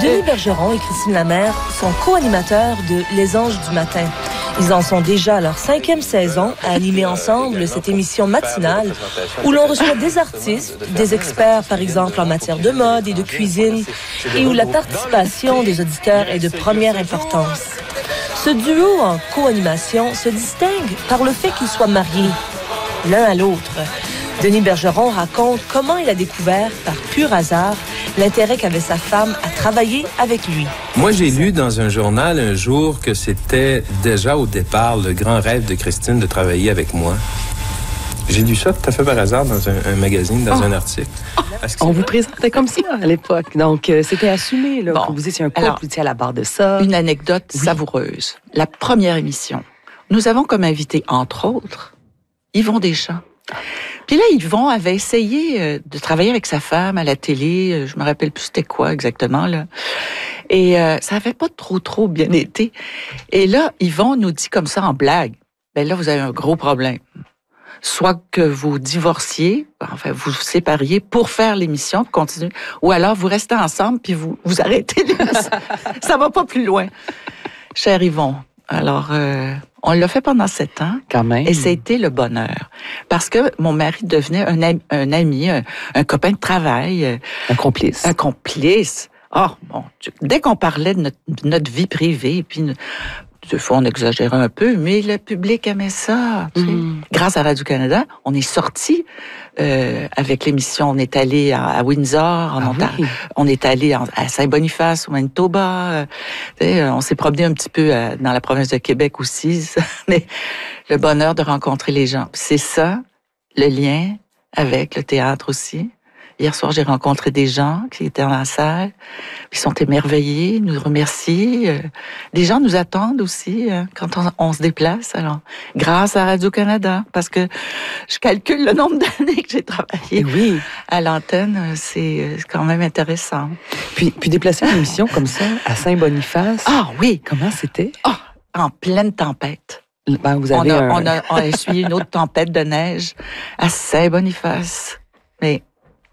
Denis Bergeron et Christine Lamère sont co-animateurs de Les Anges du matin. Ils en sont déjà à leur 5e saison à animer ensemble cette émission matinale où l'on reçoit des artistes, des experts par exemple en matière de mode et de cuisine et où la participation des auditeurs est de première importance. Ce duo en co-animation se distingue par le fait qu'ils soient mariés l'un à l'autre. Denis Bergeron raconte comment il a découvert, par pur hasard, l'intérêt qu'avait sa femme à travailler avec lui. Moi, j'ai lu dans un journal un jour que c'était déjà au départ le grand rêve de Christine de travailler avec moi. J'ai lu ça tout à fait par hasard dans un magazine, dans un article. On vous présentait comme ça à l'époque. Donc, c'était assumé. Là, vous étiez un couple, vous étiez à la barre de ça. Une anecdote savoureuse. La première émission, nous avons comme invité, entre autres, Yvon Deschamps. Puis là, Yvon avait essayé de travailler avec sa femme à la télé. Je me rappelle plus c'était quoi exactement, là. Et ça avait pas trop bien été. Et là, Yvon nous dit comme ça en blague, ben là, vous avez un gros problème. Soit que vous divorciez, enfin, vous vous sépariez pour faire l'émission, pour continuer, ou alors vous restez ensemble puis vous arrêtez. Ça va pas plus loin. Cher Yvon, alors, on l'a fait pendant 7 ans. Quand même. Et ça a été le bonheur. Parce que mon mari devenait un ami, un copain de travail. Un complice. Un complice. Oh, bon, dès qu'on parlait de notre vie privée, puis des fois on exagérait un peu, mais le public aimait ça. Tu sais. Grâce à Radio-Canada, on est sortis avec l'émission. On est allé à Windsor, en Ontario. Oui. On est allé à Saint-Boniface, au Manitoba. On s'est promené un petit peu dans la province de Québec aussi. Mais le bonheur de rencontrer les gens. C'est ça, le lien avec le théâtre aussi. Hier soir, j'ai rencontré des gens qui étaient dans la salle, qui sont émerveillés, nous remercient. Des gens nous attendent aussi quand on se déplace. Alors, grâce à Radio-Canada, parce que je calcule le nombre d'années que j'ai travaillé à l'antenne, c'est quand même intéressant. Puis déplacer une émission comme ça à Saint-Boniface. Ah oui! Comment c'était? Ah, en pleine tempête. Ben, vous avez on a essuyé une autre tempête de neige à Saint-Boniface. Mais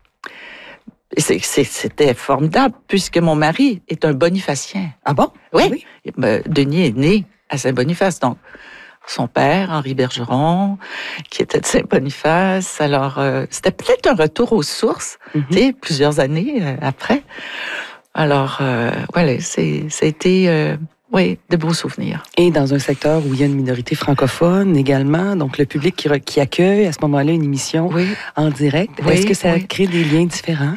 c'était formidable, puisque mon mari est un bonifacien. Ah bon? Oui. Denis est né à Saint-Boniface, donc son père, Henri Bergeron, qui était de Saint-Boniface. Alors, c'était peut-être un retour aux sources, tu sais, plusieurs années après. Alors, voilà, ça a été... oui, de beaux souvenirs. Et dans un secteur où il y a une minorité francophone également, donc le public qui accueille à ce moment-là une émission en direct, est-ce que ça crée des liens différents?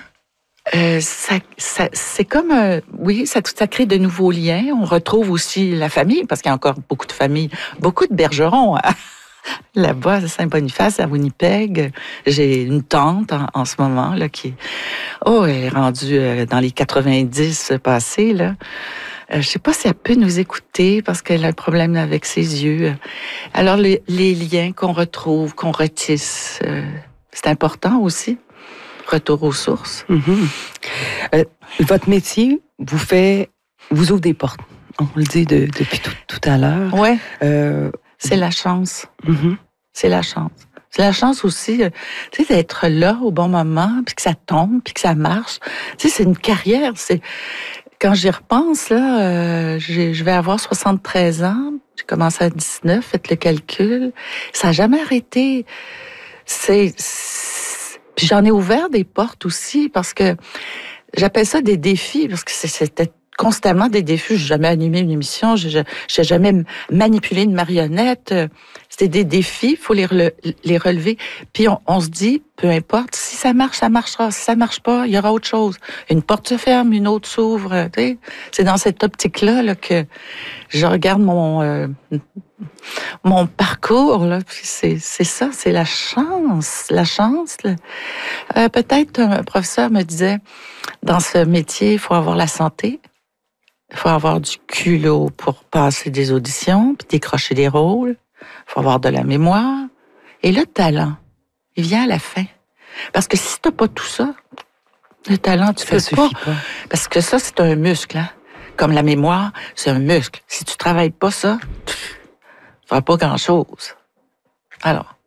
C'est comme, ça crée de nouveaux liens. On retrouve aussi la famille, parce qu'il y a encore beaucoup de familles, beaucoup de bergerons là-bas à Saint-Boniface, à Winnipeg. J'ai une tante en ce moment là qui, elle est rendue dans les 90 passés là. Je sais pas si elle peut nous écouter parce qu'elle a un problème avec ses yeux. Alors les liens qu'on retrouve, qu'on retisse, c'est important aussi. Retour aux sources. Votre métier vous ouvre des portes. On le dit depuis tout à l'heure. Oui. C'est la chance. C'est la chance. C'est la chance aussi, tu sais, d'être là au bon moment, puis que ça tombe, puis que ça marche. Tu sais, c'est une carrière. Quand j'y repense, là, je vais avoir 73 ans. J'ai commencé à 19, faites le calcul. Ça n'a jamais arrêté. Puis j'en ai ouvert des portes aussi parce que j'appelle ça des défis parce que c'était constamment des défis. J'ai jamais animé une émission, j'ai jamais manipulé une marionnette. C'était des défis, il faut les relever. Puis on se dit, peu importe, si ça marche, ça marchera. Si ça marche pas, il y aura autre chose. Une porte se ferme, une autre s'ouvre. Tu sais, c'est dans cette optique-là là, que je regarde mon parcours, là, puis c'est ça, c'est la chance. La chance, là. Peut-être un professeur me disait, dans ce métier, il faut avoir la santé, il faut avoir du culot pour passer des auditions, puis décrocher des rôles, il faut avoir de la mémoire. Et le talent, il vient à la fin. Parce que si t'as pas tout ça, le talent, tu fais pas. Parce que ça, c'est un muscle, hein. Comme la mémoire, c'est un muscle. Si tu travailles pas ça, tu feras pas grand-chose. Alors,